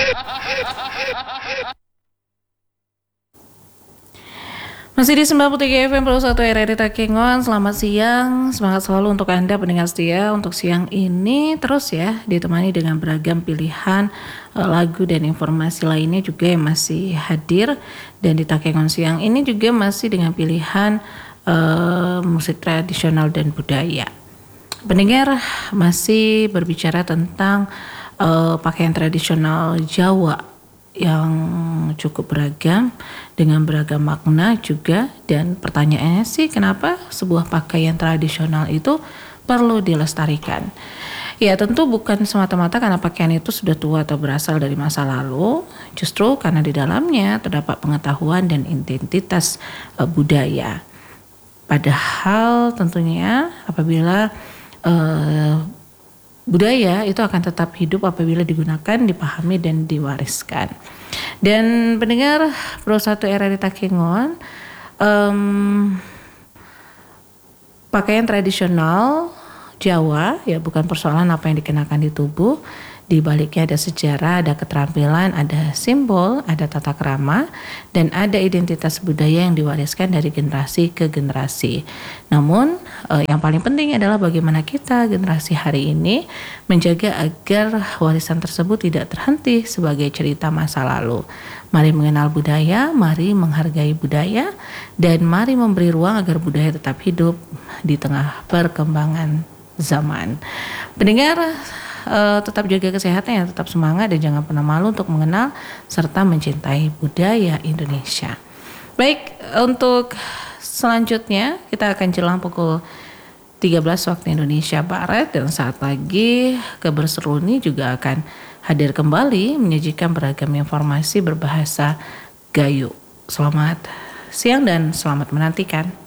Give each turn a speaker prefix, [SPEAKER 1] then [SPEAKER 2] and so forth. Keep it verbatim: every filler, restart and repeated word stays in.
[SPEAKER 1] Masih di sembilan puluh tiga F M Pro satu R R I Takengon. Selamat siang, semangat selalu untuk Anda pendengar setia. Untuk siang ini terus ya ditemani dengan beragam pilihan uh, lagu dan informasi lainnya juga yang masih hadir. Dan di Takengon siang ini juga masih dengan pilihan uh, musik tradisional dan budaya. Pendengar masih berbicara tentang uh, pakaian tradisional Jawa yang cukup beragam dengan beragam makna juga, dan pertanyaannya sih kenapa sebuah pakaian tradisional itu perlu dilestarikan. Ya tentu bukan semata-mata karena pakaian itu sudah tua atau berasal dari masa lalu, justru karena di dalamnya terdapat pengetahuan dan identitas uh, budaya. Padahal tentunya apabila uh, budaya itu akan tetap hidup apabila digunakan, dipahami, dan diwariskan. Dan pendengar Pro satu R R I Takengon, um, pakaian tradisional Jawa ya bukan persoalan apa yang dikenakan di tubuh. Di baliknya ada sejarah, ada keterampilan, ada simbol, ada tata krama, dan ada identitas budaya yang diwariskan dari generasi ke generasi. Namun eh, yang paling penting adalah bagaimana kita generasi hari ini menjaga agar warisan tersebut tidak terhenti sebagai cerita masa lalu. Mari mengenal budaya, mari menghargai budaya, dan mari memberi ruang agar budaya tetap hidup di tengah perkembangan zaman. Pendengar, Uh, tetap jaga kesehatan ya, tetap semangat dan jangan pernah malu untuk mengenal serta mencintai budaya Indonesia. Baik, untuk selanjutnya kita akan jelang pukul tiga belas waktu Indonesia Barat, dan saat lagi Keberseruni juga akan hadir kembali menyajikan beragam informasi berbahasa Gayo. Selamat siang dan selamat menantikan.